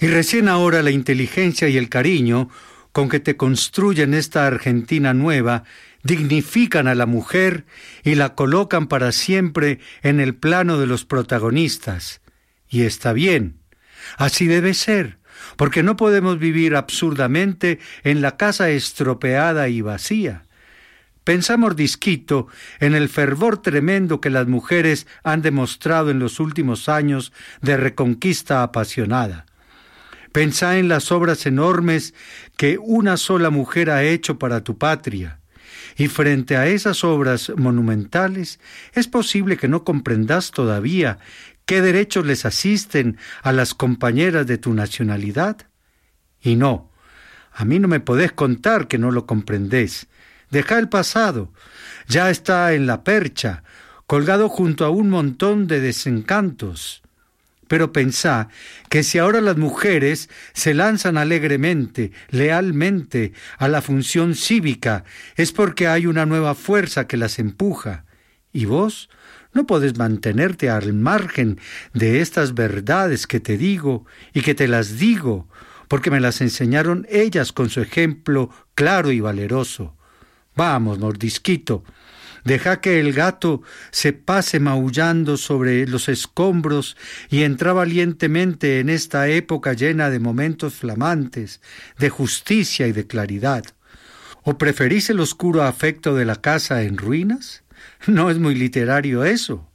Y recién ahora la inteligencia y el cariño con que te construyen esta Argentina nueva dignifican a la mujer y la colocan para siempre en el plano de los protagonistas. Y está bien, así debe ser, porque no podemos vivir absurdamente en la casa estropeada y vacía. Pensamos, Disquito, en el fervor tremendo que las mujeres han demostrado en los últimos años de reconquista apasionada. Pensá en las obras enormes que una sola mujer ha hecho para tu patria. Y frente a esas obras monumentales, es posible que no comprendas todavía qué derechos les asisten a las compañeras de tu nacionalidad. Y no, a mí no me podés contar que no lo comprendés. Deja el pasado, ya está en la percha, colgado junto a un montón de desencantos. Pero pensá que si ahora las mujeres se lanzan alegremente, lealmente, a la función cívica, es porque hay una nueva fuerza que las empuja. Y vos no podés mantenerte al margen de estas verdades que te digo y que te las digo, porque me las enseñaron ellas con su ejemplo claro y valeroso. Vamos, Mordisquito, deja que el gato se pase maullando sobre los escombros y entra valientemente en esta época llena de momentos flamantes, de justicia y de claridad. ¿O preferís el oscuro afecto de la casa en ruinas? No es muy literario eso.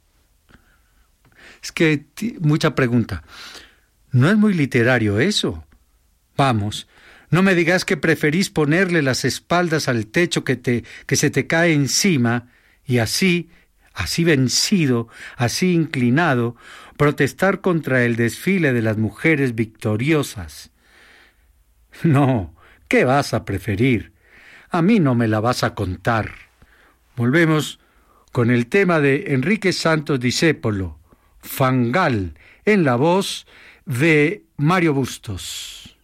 Es que mucha pregunta. ¿No es muy literario eso? Vamos, no me digas que preferís ponerle las espaldas al techo que se te cae encima y así vencido, así inclinado, protestar contra el desfile de las mujeres victoriosas. No, ¿qué vas a preferir? A mí no me la vas a contar. Volvemos con el tema de Enrique Santos Discépolo, Fangal, en la voz de Mario Bustos.